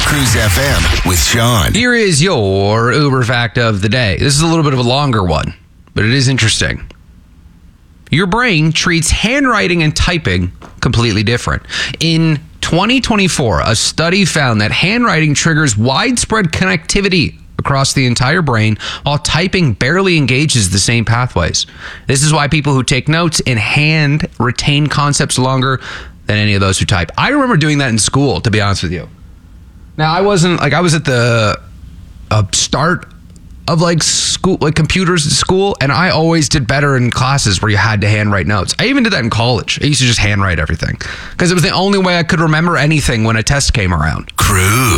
Cruise FM with Sean. Here is your Uber fact of the day. This is a little bit of a longer one, but it is interesting. Your brain treats handwriting and typing completely different. In 2024, a study found that handwriting triggers widespread connectivity across the entire brain, while typing barely engages the same pathways. This is why people who take notes in hand retain concepts longer than any of those who type. I remember doing that in school, to be honest with you. Now, I was at the start of school, computers at school, and I always did better in classes where you had to handwrite notes. I even did that in college. I used to just handwrite everything because it was the only way I could remember anything when a test came around. Cruise.